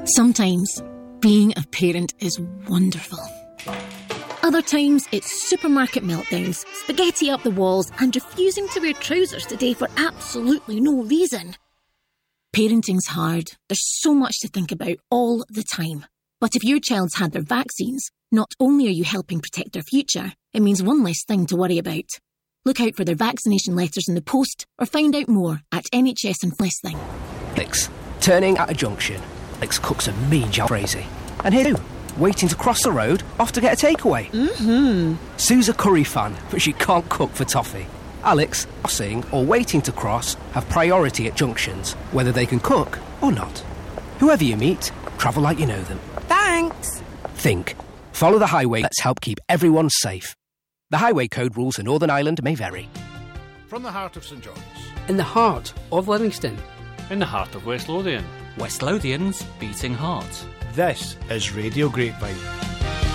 Sometimes, being a parent is wonderful. Other times, it's supermarket meltdowns, spaghetti up the walls, and refusing to wear trousers today for absolutely no reason. Parenting's hard. There's so much to think about all the time. But if your child's had their vaccines, not only are you helping protect their future, it means one less thing to worry about. Look out for their vaccination letters in the post or find out more at NHS and Less Thing. Alex, turning at a junction. Alex cooks a mean job crazy. And here too, waiting to cross the road, off to get a takeaway. Sue's a curry fan, but she can't cook for toffee. Alex, crossing or waiting to cross have priority at junctions, whether they can cook or not. Whoever you meet, travel like you know them. Thanks. Think. Follow the highway. Let's help keep everyone safe. The highway code rules for Northern Ireland may vary. From the heart of St John's. In the heart of Livingston. In the heart of West Lothian. West Lothian's beating heart. This is Radio Grapevine.